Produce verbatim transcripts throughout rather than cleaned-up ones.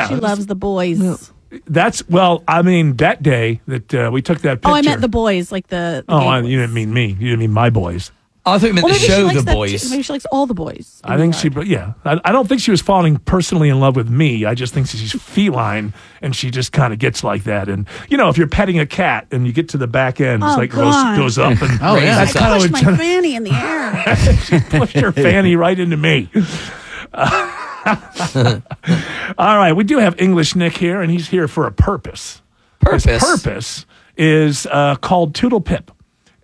Yeah. She loves the boys. That's, well, I mean, that day that uh, we took that picture. Oh, I meant the boys, like the, the Oh, gay I, boys. you didn't mean me. You didn't mean my boys. I thought you meant Well, the maybe she show likes The that Boys. too. Maybe she likes all the boys. I think she, but yeah, I, I don't think she was falling personally in love with me. I just think she's feline, and she just kind of gets like that. And you know, if you're petting a cat and you get to the back end, it's Oh, like goes, God. goes up, and Oh, yeah. that's I kind of pushed what my fanny in the air. she pushed her fanny right into me. All right, we do have English Nick here, and he's here for a purpose. Purpose. His purpose is uh, called Toodle Pip.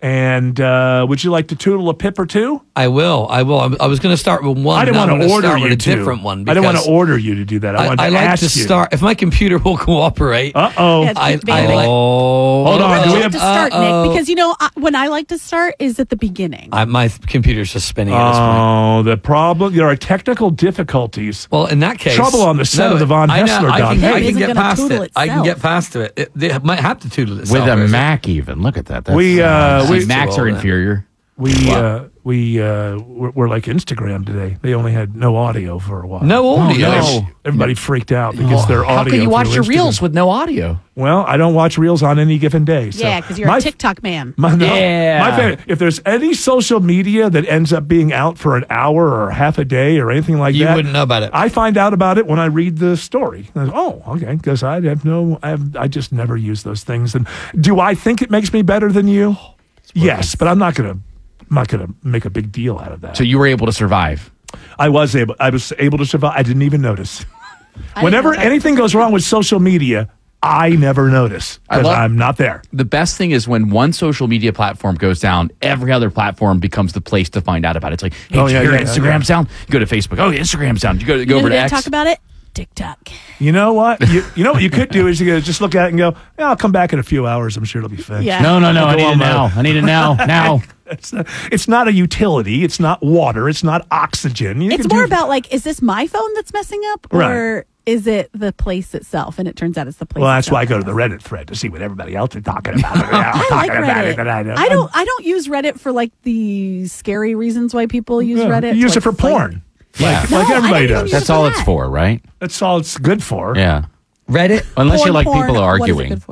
And uh, would you like to toodle a pip or two? I will. I will. I was going to start with one. I didn't now I'm want to gonna order start you with a to. different one. I didn't want because to order you to do that. I, I, wanted I to like ask to you. start. If my computer will cooperate. Uh oh. Yeah, it's I, Big I Bang. like. Hold When on. would Do you we like have? to start, Uh-oh. Nick? Because, you know, I, when I like to start is at the beginning. I, my computer's just spinning at this point. Oh, the problem. There are technical difficulties. Well, in that case, Trouble on the set of the Von I know, Hessler I doc. can, I It can isn't get gonna past toodle it. I can itself. get past it. it. They might have to toodle itself. With a or is it- Mac, even. Look at that. That's, We, uh, see, we- Macs are Well, then. inferior. We uh, we uh, we're, we're like Instagram today. They only had no audio for a while. No audio. no. Everybody freaked out because their audio. How can you watch through your Instagram. reels with no audio? Well, I don't watch reels on any given day. So Yeah, because you're my, a TikTok man. My, no, Yeah. my favorite. If there's any social media that ends up being out for an hour or half a day or anything like You that, wouldn't know about it. I find out about it when I read the story. I go, oh, okay, because I have no, I have, I just never use those things. And do I think it makes me better than you? Yes, but I'm not gonna, I'm not gonna make a big deal out of that. So you were able to survive. I was able, I was able to survive. I didn't even notice. I Whenever didn't know that. anything goes wrong with social media, I never notice I because love- I'm not there. The best thing is when one social media platform goes down, every other platform becomes the place to find out about it. It's like, hey, Oh, did yeah, you hear yeah, Instagram's yeah. down? You go to Facebook. Oh, Instagram's down. You go, go You know over who to didn't X. talk about it? TikTok. You know what? You, you know what you could do is you could just look at it and go, yeah, I'll come back in a few hours. I'm sure it'll be fixed. Yeah. No, no, no. I'll I go need it on my- now. I need it now. Now. It's not, it's not a utility. It's not water. It's not oxygen. You It's can more do- about like, is this my phone that's messing up, or is it the place itself? And it turns out it's the place. Well, that's why I itself. go to the Reddit thread to see what everybody else is talking about. I like talking about Reddit. it, and I, know. I don't. I don't use Reddit for like the scary reasons why people use Yeah, Reddit. You use to, it for like, fight. porn. Yeah. No, like I everybody didn't even does. use That's it all for it's that. for, right? That's all it's good for. Yeah. Reddit. Unless you Porn, like porn, people what is it arguing. good for?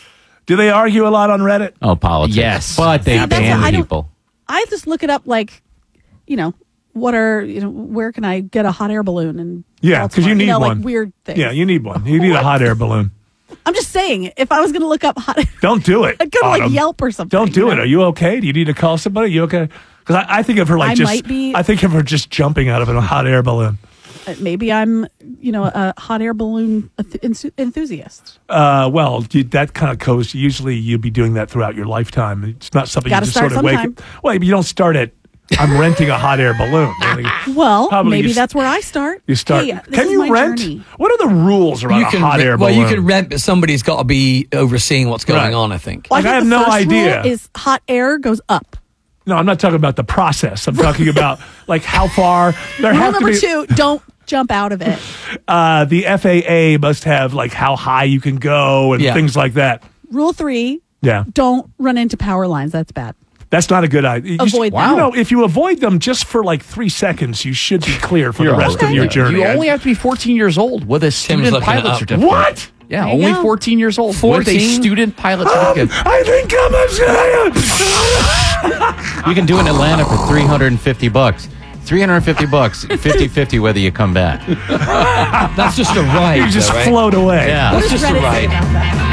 Do they argue a lot on Reddit? Oh, politics. Yes. But they See, that's ban what I don't- people. I just look it up like, you know, what are you know where can I get a hot air balloon and Yeah, because you need know, one. like weird things. Yeah, you need one. You need a hot air balloon. I'm just saying, if I was going to look up hot, Don't do it. I'd go to like Autumn. Yelp or something. Don't do you it. know? Are you okay? Do you need to call somebody? you okay? Because I, I think of her like I just. might be- I think of her just jumping out of a hot air balloon. Uh, Maybe I'm, you know, a hot air balloon enth- enthusiast. Uh, well, you, that kind of goes. Usually, you'll be doing that throughout your lifetime. It's not something Gotta you just start sort of wake. sometime. Well, you don't start at. I'm renting a hot air balloon. Well, Probably maybe you s- that's where I start. You start. Hey, this can is you my rent? journey. What are the rules around You a can hot re- air well, balloon? you can rent, but somebody's got to be overseeing what's going Right. on. I think. Well, Like, I think have the no first idea. Rule is hot air goes up. No, I'm not talking about the process. I'm talking about like how far there Rule have to number be. two: don't jump out of it. Uh, the F A A must have like how high you can go and Yeah. things like that. Rule three: Yeah, don't run into power lines. That's bad. that's not a good idea. You Avoid should- them. You know, if you avoid them just for like three seconds, you should be clear for You're the rest all of your right. journey. You only have to be fourteen years old with a student looking it pilot up. certificate. What? Yeah, There you only go. fourteen years old with a fourteen? student pilot Um, certificate. I think I'm a You can do in Atlanta for three hundred fifty bucks. three hundred fifty bucks, fifty fifty whether you come back. That's just a ride. You just though, right? float away. Yeah. What That's does just a Reddit say ride. about that?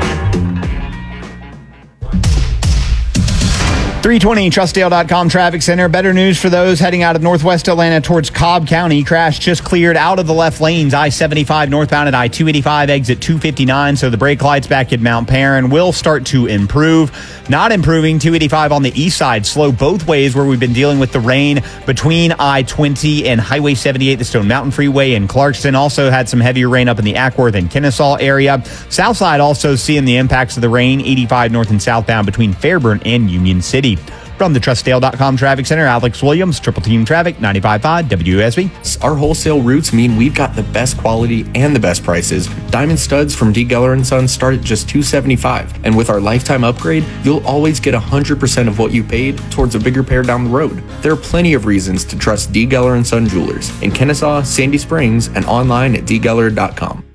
three twenty Trustdale dot com Traffic Center. Better news for those heading out of northwest Atlanta towards Cobb County. Crash just cleared out of the left lanes. I seventy-five northbound at I two eighty-five, exit two fifty-nine. So the brake lights back at Mount Perrin will start to improve. Not improving, two eighty-five on the east side. Slow both ways where we've been dealing with the rain between I twenty and Highway seventy-eight, the Stone Mountain Freeway in Clarkston. Also had some heavier rain up in the Ackworth and Kennesaw area. South side also seeing the impacts of the rain, eighty-five north and southbound between Fairburn and Union City. From the Trustdale dot com Traffic Center, Alex Williams, Triple Team Traffic, ninety-five point five W S B. Our wholesale routes mean we've got the best quality and the best prices. Diamond studs from D. Geller and Sons start at just two seventy-five, and with our lifetime upgrade, you'll always get one hundred percent of what you paid towards a bigger pair down the road. There are plenty of reasons to trust D. Geller and Son Jewelers in Kennesaw, Sandy Springs, and online at d geller dot com.